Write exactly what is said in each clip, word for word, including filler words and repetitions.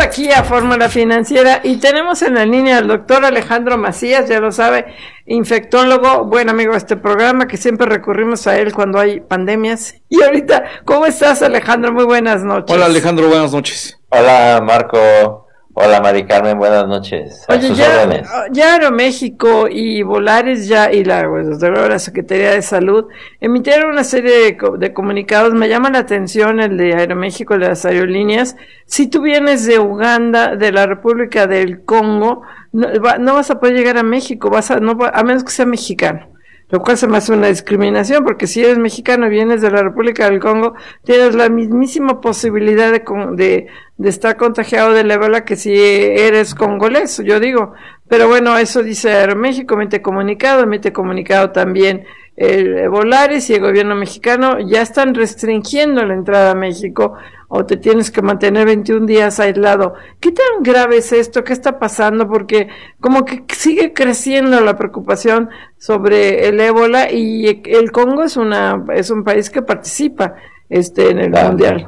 aquí a Fórmula Financiera y tenemos en la línea al doctor Alejandro Macías, ya lo sabe, infectólogo, buen amigo de este programa, que siempre recurrimos a él cuando hay pandemias. Y ahorita, ¿cómo estás, Alejandro? Muy buenas noches. Hola, Alejandro, buenas noches. Hola, Marco. Hola, Mari Carmen, buenas noches. A Oye, sus ya, órdenes. ya Aeroméxico y Volaris ya, y la, pues, la Secretaría de Salud emitieron una serie de, de comunicados. Me llama la atención el de Aeroméxico, de las aerolíneas. Si tú vienes de Uganda, de la República del Congo, no, va, no vas a poder llegar a México, vas a, no, a menos que sea mexicano. Lo cual se me hace una discriminación, porque si eres mexicano y vienes de la República del Congo, tienes la mismísima posibilidad de, de, de estar contagiado del ébola que si eres congolés, yo digo. Pero bueno, eso dice Aeroméxico, emite comunicado, emite comunicado también el Volaris y el gobierno mexicano. Ya están restringiendo la entrada a México, o te tienes que mantener veintiún días aislado. ¿Qué tan grave es esto? ¿Qué está pasando? Porque como que sigue creciendo la preocupación sobre el ébola, y el Congo es una es un país que participa este en el Claro. mundial.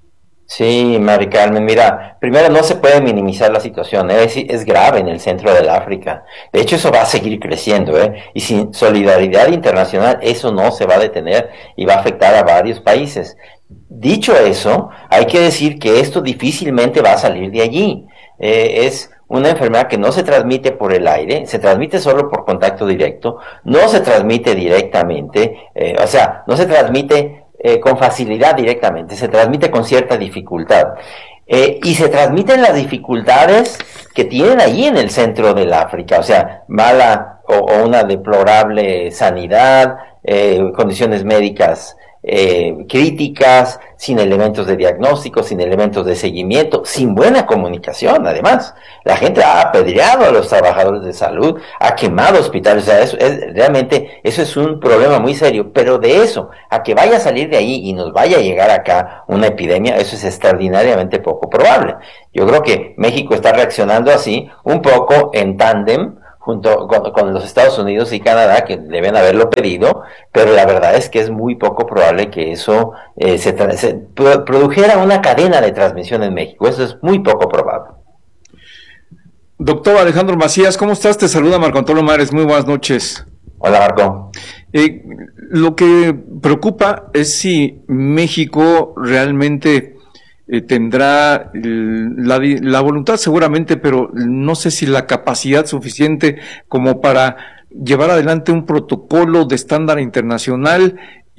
Sí, Mari Carmen, mira, primero no se puede minimizar la situación, ¿eh? es, es grave en el centro del África. De hecho, eso va a seguir creciendo, ¿eh? Y sin solidaridad internacional eso no se va a detener y va a afectar a varios países. Dicho eso, hay que decir que esto difícilmente va a salir de allí. Eh, es una enfermedad que no se transmite por el aire, se transmite solo por contacto directo, no se transmite directamente, eh, o sea, no se transmite eh, con facilidad directamente, se transmite con cierta dificultad. Eh, y se transmiten las dificultades que tienen allí en el centro del África, o sea, mala o, o una deplorable sanidad, eh, condiciones médicas Eh, críticas, sin elementos de diagnóstico, sin elementos de seguimiento, sin buena comunicación. Además, la gente ha apedreado a los trabajadores de salud, ha quemado hospitales. O sea, eso es, realmente eso es un problema muy serio, pero de eso a que vaya a salir de ahí y nos vaya a llegar acá una epidemia, eso es extraordinariamente poco probable. Yo creo que México está reaccionando así, un poco en tándem junto con, con los Estados Unidos y Canadá, que deben haberlo pedido, pero la verdad es que es muy poco probable que eso eh, se, tra- se produjera una cadena de transmisión en México. Eso es muy poco probable. Doctor Alejandro Macías, ¿cómo estás? Te saluda Marco Antonio Mares, muy buenas noches. Hola, Marco. Eh, lo que preocupa es si México realmente eh, tendrá la, la voluntad seguramente, pero no sé si la capacidad suficiente como para llevar adelante un protocolo de estándar internacional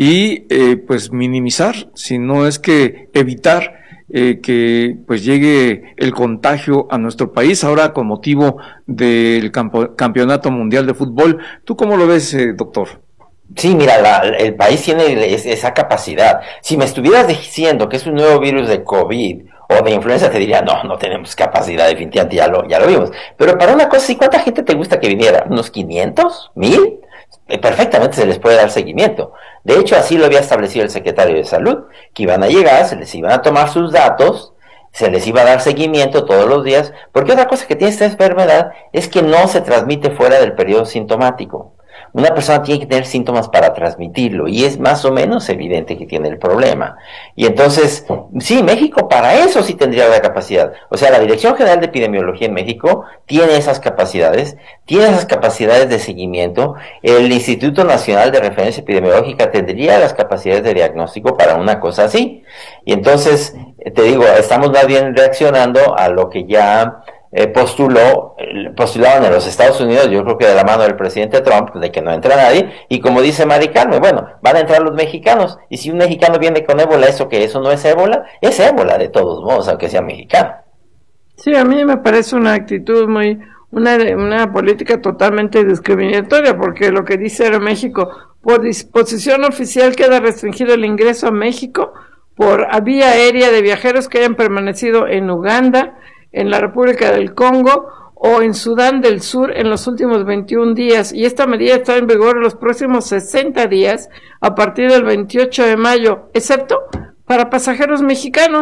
y eh, pues minimizar, si no es que evitar eh, que pues llegue el contagio a nuestro país ahora con motivo del campo, Campeonato Mundial de Fútbol. ¿Tú cómo lo ves, eh, doctor? Sí, mira, la, el país tiene esa capacidad. Si me estuvieras diciendo que es un nuevo virus de COVID o de influenza, te diría, no, no tenemos capacidad, definitivamente, ya lo, ya lo vimos. Pero para una cosa, ¿sí cuánta gente te gusta que viniera? ¿Unos quinientos? ¿Mil? Eh, perfectamente se les puede dar seguimiento. De hecho, así lo había establecido el secretario de Salud, que iban a llegar, se les iban a tomar sus datos, se les iba a dar seguimiento todos los días, porque otra cosa que tiene esta enfermedad es que no se transmite fuera del periodo sintomático. Una persona tiene que tener síntomas para transmitirlo, y es más o menos evidente que tiene el problema. Y entonces, sí, México para eso sí tendría la capacidad. O sea, la Dirección General de Epidemiología en México tiene esas capacidades, tiene esas capacidades de seguimiento. El Instituto Nacional de Referencia Epidemiológica tendría las capacidades de diagnóstico para una cosa así. Y entonces, te digo, estamos más bien reaccionando a lo que ya Eh, postuló, eh, postularon en los Estados Unidos, yo creo que de la mano del presidente Trump, de que no entra nadie, y como dice Mari Carmen, bueno, van a entrar los mexicanos, y si un mexicano viene con ébola, ¿eso que eso no es ébola? Es ébola de todos modos, aunque sea mexicano. Sí, a mí me parece una actitud muy, una, una política totalmente discriminatoria, porque lo que dice Aeroméxico, por disposición oficial queda restringido el ingreso a México por vía aérea de viajeros que hayan permanecido en Uganda, en la República del Congo o en Sudán del Sur en los últimos veintiún días, y esta medida está en vigor en los próximos sesenta días a partir del veintiocho de mayo, excepto para pasajeros mexicanos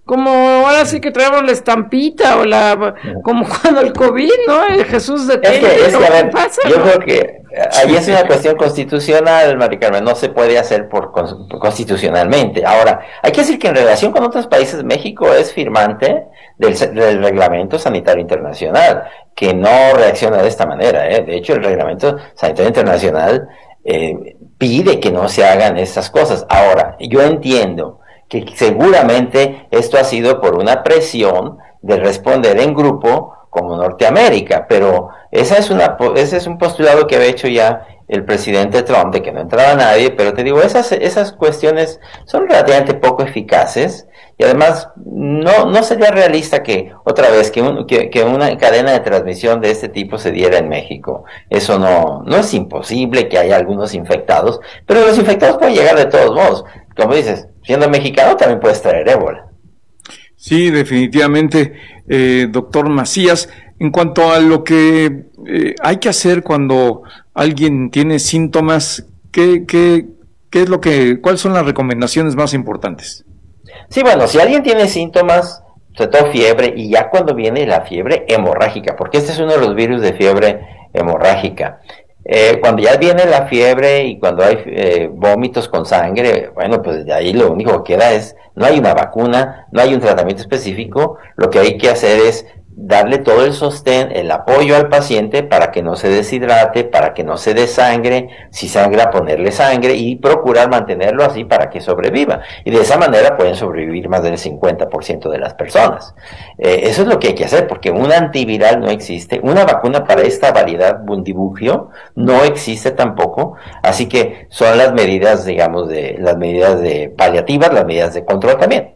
como ahora sí que traemos la estampita o la, como cuando el COVID, ¿no? El Jesús de Es que, es que, a ver, pasa, yo ¿no? creo que ahí es una cuestión constitucional, Mari Carmen, no se puede hacer por constitucionalmente. Ahora, hay que decir que en relación con otros países, México es firmante del, del Reglamento Sanitario Internacional, que no reacciona de esta manera, ¿eh? De hecho, el Reglamento Sanitario Internacional eh, pide que no se hagan estas cosas. Ahora, yo entiendo que seguramente esto ha sido por una presión de responder en grupo como Norteamérica, pero esa es una, ese es un postulado que había hecho ya el presidente Trump de que no entraba nadie, pero te digo, esas, esas cuestiones son relativamente poco eficaces y además no, no sería realista que otra vez que, un, que, que una cadena de transmisión de este tipo se diera en México. Eso no, no es imposible que haya algunos infectados, pero los infectados pueden llegar de todos modos. Como dices, siendo mexicano también puedes traer ébola. Sí, definitivamente, eh, doctor Macías. En cuanto a lo que eh, hay que hacer cuando alguien tiene síntomas, ¿qué, qué, qué es lo que, cuáles son las recomendaciones más importantes? Sí, bueno, si alguien tiene síntomas, sobre todo fiebre, y ya cuando viene la fiebre hemorrágica, porque este es uno de los virus de fiebre hemorrágica. Eh, cuando ya viene la fiebre y cuando hay eh, vómitos con sangre, bueno, pues de ahí lo único que queda es, no hay una vacuna, no hay un tratamiento específico, lo que hay que hacer es darle todo el sostén, el apoyo al paciente para que no se deshidrate, para que no se desangre, si sangra ponerle sangre y procurar mantenerlo así para que sobreviva. Y de esa manera pueden sobrevivir más del cincuenta por ciento de las personas. Eh, eso es lo que hay que hacer, porque un antiviral no existe, una vacuna para esta variedad Bundibugyo no existe tampoco, así que son las medidas, digamos, de las medidas de paliativas, las medidas de control también.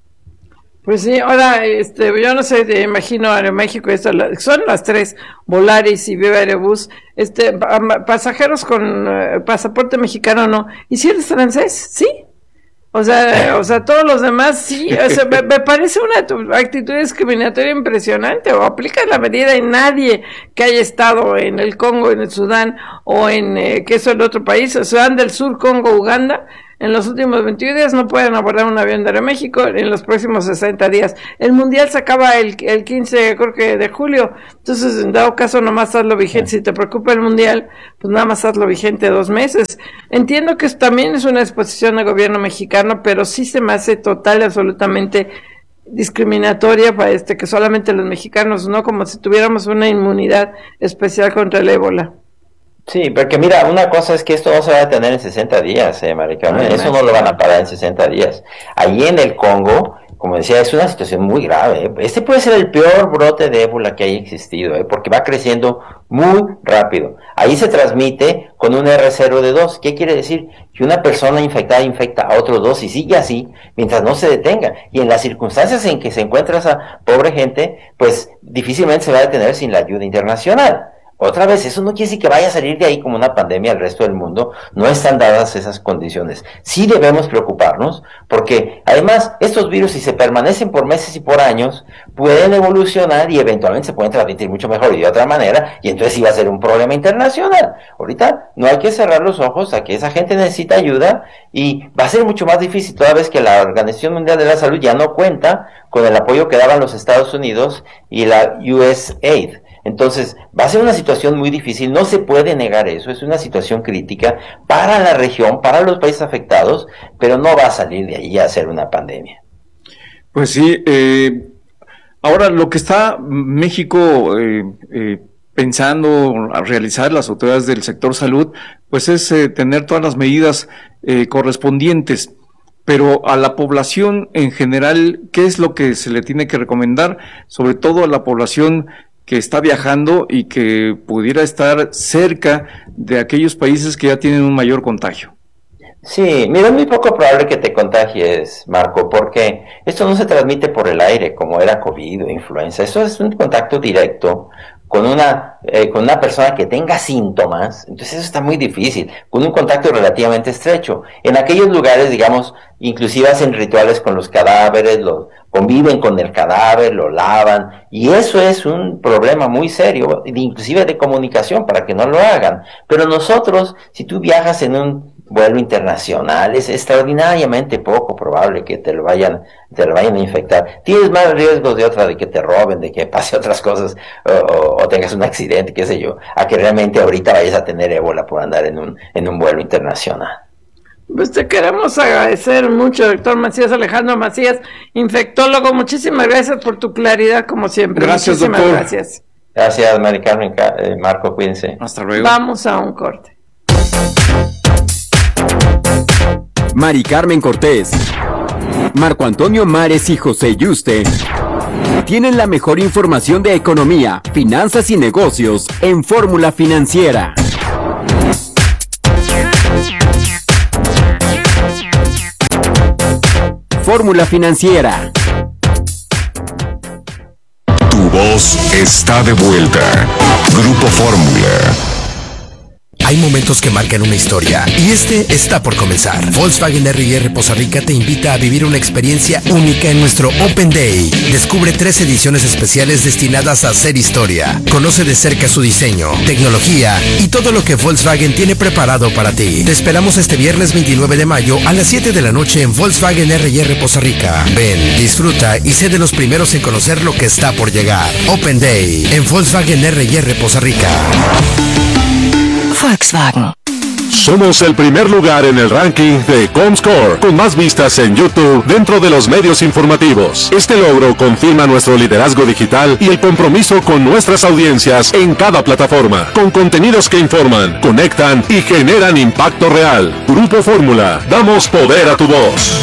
Pues sí, ahora, este, yo no sé, te imagino Aeroméxico, esto, son las tres, Volaris y Viva Aerobús, este, pasajeros con uh, pasaporte mexicano no, ¿y si eres francés? Sí, o sea, o sea, todos los demás sí, o sea, me, me parece una actitud discriminatoria impresionante, o aplica la medida y nadie que haya estado en el Congo, en el Sudán, o en, eh, ¿qué es el otro país? Sudán del Sur, Congo, Uganda, en los últimos veintiún días no pueden abordar un avión de Aeroméxico, en los próximos sesenta días. El mundial se acaba el, el quince, creo que de julio, entonces en dado caso nomás hazlo vigente, si te preocupa el mundial, pues nada más hazlo vigente dos meses. Entiendo que eso también es una exposición del gobierno mexicano, pero sí se me hace total y absolutamente discriminatoria para este, que solamente los mexicanos, no como si tuviéramos una inmunidad especial contra el ébola. Sí, porque mira, una cosa es que esto no se va a detener en sesenta días, eh, Maricarmen, Ay, eso no lo van a parar en sesenta días. Allí en el Congo, como decía, es una situación muy grave, ¿eh? Este puede ser el peor brote de ébola que haya existido, ¿eh? Porque va creciendo muy rápido. Ahí se transmite con un R cero D dos. ¿Qué quiere decir? Que una persona infectada infecta a otros dos y sigue así mientras no se detenga. Y en las circunstancias en que se encuentra esa pobre gente, pues difícilmente se va a detener sin la ayuda internacional. Otra vez, eso no quiere decir que vaya a salir de ahí como una pandemia al resto del mundo, no están dadas esas condiciones. Sí debemos preocuparnos, porque además estos virus, si se permanecen por meses y por años, pueden evolucionar y eventualmente se pueden transmitir mucho mejor y de otra manera, y entonces sí va a ser un problema internacional. Ahorita no hay que cerrar los ojos a que esa gente necesita ayuda y va a ser mucho más difícil toda vez que la Organización Mundial de la Salud ya no cuenta con el apoyo que daban los Estados Unidos y la U S A I D. Entonces, va a ser una situación muy difícil, no se puede negar eso, es una situación crítica para la región, para los países afectados, pero no va a salir de ahí a ser una pandemia. Pues sí, eh, ahora lo que está México eh, eh, pensando a realizar las autoridades del sector salud, pues es eh, tener todas las medidas eh, correspondientes. Pero a la población en general, ¿qué es lo que se le tiene que recomendar? Sobre todo a la población que está viajando y que pudiera estar cerca de aquellos países que ya tienen un mayor contagio. Sí, mira, es muy poco probable que te contagies, Marco, porque esto no se transmite por el aire como era COVID o influenza. Eso es un contacto directo con una eh, con una persona que tenga síntomas, entonces eso está muy difícil, con un contacto relativamente estrecho. En aquellos lugares, digamos, inclusive hacen rituales con los cadáveres, lo, conviven con el cadáver, lo lavan, y eso es un problema muy serio, inclusive de comunicación, para que no lo hagan. Pero nosotros, si tú viajas en un vuelo internacional, es extraordinariamente poco probable que te lo vayan, te lo vayan a infectar. Tienes más riesgos de otra, de que te roben, de que pase otras cosas, o, o, o tengas un accidente, qué sé yo, a que realmente ahorita vayas a tener ébola por andar en un, en un vuelo internacional. Pues te queremos agradecer mucho, doctor Macías, Alejandro Macías, infectólogo. Muchísimas gracias por tu claridad, como siempre. Gracias, Muchísimas doctor. Gracias. Gracias, Mari Carmen, eh, Marco, cuídense. Hasta luego. Vamos a un corte. Mari Carmen Cortés, Marco Antonio Mares y José Yuste tienen la mejor información de economía, finanzas y negocios en Fórmula Financiera. Fórmula Financiera. Tu voz está de vuelta. Grupo Fórmula. Hay momentos que marcan una historia y este está por comenzar. Volkswagen R y R Poza Rica te invita a vivir una experiencia única en nuestro Open Day. Descubre tres ediciones especiales destinadas a hacer historia. Conoce de cerca su diseño, tecnología y todo lo que Volkswagen tiene preparado para ti. Te esperamos este viernes veintinueve de mayo a las siete de la noche en Volkswagen R y R Poza Rica. Ven, disfruta y sé de los primeros en conocer lo que está por llegar. Open Day en Volkswagen R y R Poza Rica. Volkswagen. Somos el primer lugar en el ranking de Comscore, con más vistas en YouTube dentro de los medios informativos. Este logro confirma nuestro liderazgo digital y el compromiso con nuestras audiencias en cada plataforma, con contenidos que informan, conectan y generan impacto real. Grupo Fórmula, damos poder a tu voz.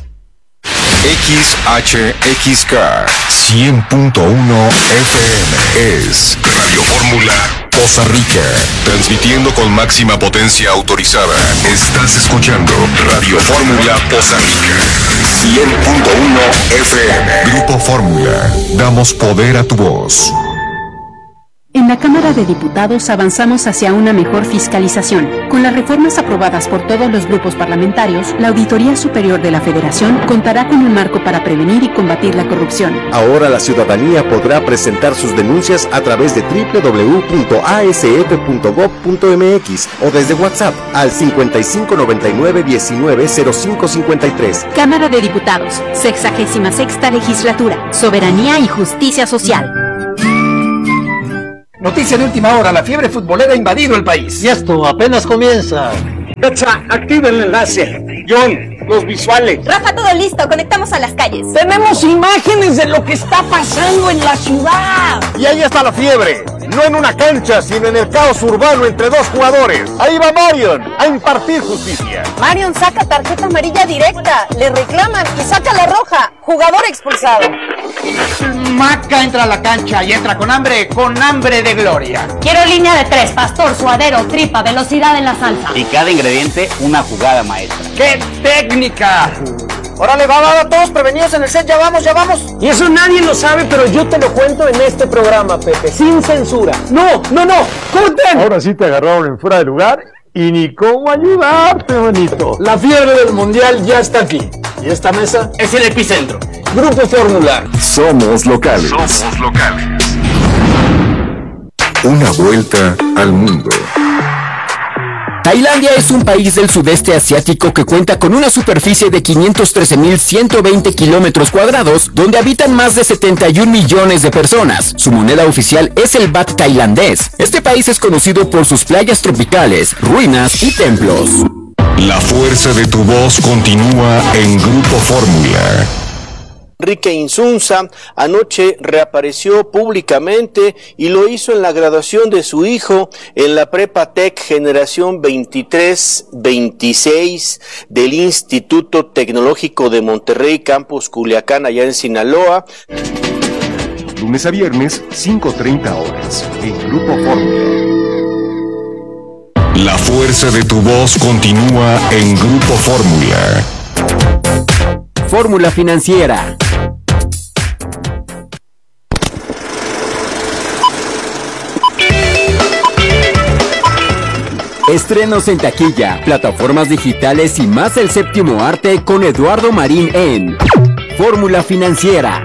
X H X K cien punto uno F M es Radio Fórmula Poza Rica, transmitiendo con máxima potencia autorizada. Estás escuchando Radio Fórmula Poza Rica cien punto uno F M. Grupo Fórmula, damos poder a tu voz. En la Cámara de Diputados avanzamos hacia una mejor fiscalización. Con las reformas aprobadas por todos los grupos parlamentarios, la Auditoría Superior de la Federación contará con un marco para prevenir y combatir la corrupción. Ahora la ciudadanía podrá presentar sus denuncias a través de doble u doble u doble u punto a s f punto gob punto m x o desde WhatsApp al cincuenta y cinco noventa y nueve diecinueve cero cinco cincuenta y tres. Cámara de Diputados, sexagésima sexta Legislatura, Soberanía y Justicia Social. Noticia de última hora, la fiebre futbolera ha invadido el país. Y esto apenas comienza. Pecha, activa el enlace. John, los visuales. Rafa, todo listo, conectamos a las calles. Tenemos imágenes de lo que está pasando en la ciudad. Y ahí está la fiebre. No en una cancha, sino en el caos urbano entre dos jugadores. Ahí va Marion a impartir justicia. Marion saca tarjeta amarilla directa, le reclaman y saca la roja. Jugador expulsado. Maca entra a la cancha y entra con hambre, con hambre de gloria. Quiero línea de tres, pastor, suadero, tripa, velocidad en la salsa. Y cada ingrediente, una jugada maestra. ¡Qué técnica! Órale, va, va, va, todos prevenidos en el set, ya vamos, ya vamos. Y eso nadie lo sabe, pero yo te lo cuento en este programa, Pepe, sin censura. No, no, no, corten. Ahora sí te agarraron en fuera de lugar y ni cómo ayudarte, bonito. La fiebre del mundial ya está aquí. Y esta mesa es el epicentro. Grupo Fórmula. Somos locales. Somos locales. Una vuelta al mundo. Tailandia es un país del sudeste asiático que cuenta con una superficie de quinientos trece mil ciento veinte kilómetros cuadrados, donde habitan más de setenta y un millones de personas. Su moneda oficial es el baht tailandés. Este país es conocido por sus playas tropicales, ruinas y templos. La fuerza de tu voz continúa en Grupo Fórmula. Enrique Insunza anoche reapareció públicamente y lo hizo en la graduación de su hijo en la Prepa Tech Generación veintitrés veintiséis del Instituto Tecnológico de Monterrey, Campus Culiacán, allá en Sinaloa. Lunes a viernes, cinco treinta horas, en Grupo Fórmula. La fuerza de tu voz continúa en Grupo Fórmula. Fórmula Financiera. Estrenos en taquilla, plataformas digitales y más el séptimo arte con Eduardo Marín en Fórmula Financiera.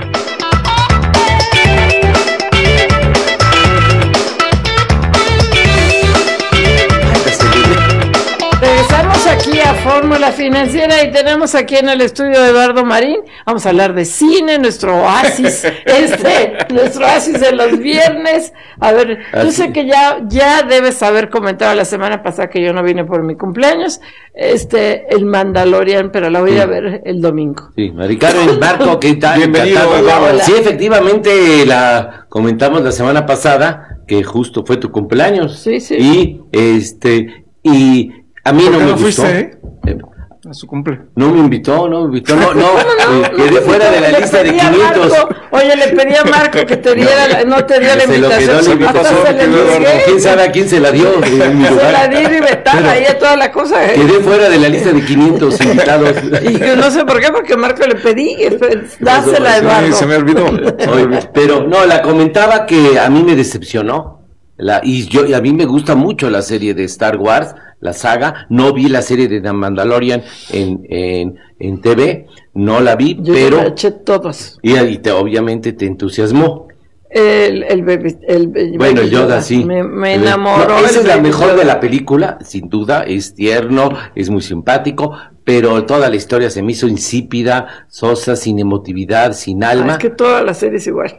Regresamos aquí a Fórmula Financiera y tenemos aquí en el estudio a Eduardo Marín. Vamos a hablar de cine, nuestro oasis, este, nuestro oasis de los viernes. A ver, Así. yo sé que ya, ya debes haber comentado la semana pasada que yo no vine por mi cumpleaños, este, el Mandalorian, pero la voy sí. a ver el domingo. Sí, Mari Carmen, Marco, ¿qué tal? Bienvenido. Hola, hola. Sí, efectivamente, la comentamos la semana pasada, que justo fue tu cumpleaños. Sí, sí. Y, este, y a mí no me no gustó. Fuiste, eh? A su cumple. No me invitó, no me invitó, no, no, no, no eh, quedé no, fuera de la lista de quinientos. Marco, oye, le pedí a Marco que te diera, la, no te dio la invitación. Se lo quedó la invitación. ¿Quién sabe a quién se la dio? En mi se la di ribetada ahí a toda la cosa. ¿eh? Quedé fuera de la lista de quinientos invitados. Y no sé por qué, porque Marco le pedí, dásela a Eduardo. Sí, se me olvidó. Oye, pero no, la comentaba que a mí me decepcionó. La, y yo y a mí me gusta mucho la serie de Star Wars, la saga. No vi la serie de The Mandalorian en en, en T V, no la vi, yo pero la eché todas. Y, y te, obviamente te entusiasmó. El, el, bebé, el, el bueno, baby Yoda, Yoda sí. Me, me enamoró. No, esa es la mejor Yoda. de la película, sin duda. Es tierno, es muy simpático, pero toda la historia se me hizo insípida, sosa, sin emotividad, sin alma. Ah, es que toda la serie es igual.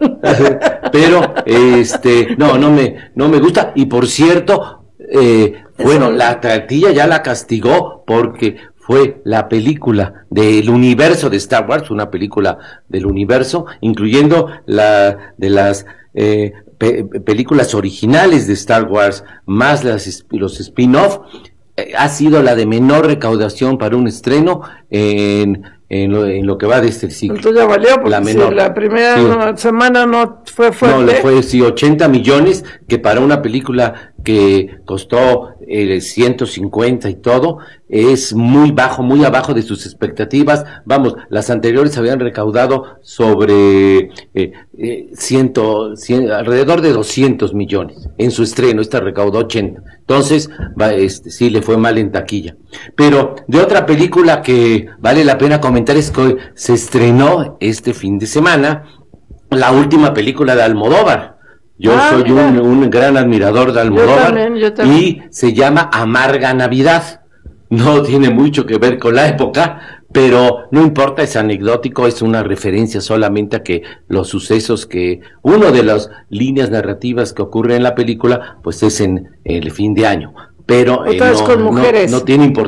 Pero, este, no, no me, no me gusta. Y por cierto, eh, bueno, sí. la Tatilla ya la castigó porque fue la película del universo de Star Wars, una película del universo, incluyendo la de las eh, pe películas originales de Star Wars, más las, los spin-off, eh, ha sido la de menor recaudación para un estreno en, en, lo, en lo que va de este ciclo. Entonces ya valió, porque la, menor. Si la primera sí. no, semana no fue fuerte. No, le fue sí, ochenta millones, que para una película que costó eh, ciento cincuenta y todo, es muy bajo, muy abajo de sus expectativas. Vamos, las anteriores habían recaudado sobre eh, eh, ciento, cien, alrededor de doscientos millones en su estreno. Esta recaudó ochenta. Entonces, va, este, sí le fue mal en taquilla. Pero de otra película que vale la pena comentar es que se estrenó este fin de semana la última película de Almodóvar. Yo ah, soy un, un gran admirador de Almodóvar. Yo también, yo también. Y se llama Amarga Navidad. No tiene mucho que ver con la época, pero no importa, es anecdótico, es una referencia solamente a que los sucesos que, uno de las líneas narrativas que ocurre en la película, pues es en el fin de año. Pero eh, no, con mujeres. No, no tiene importancia.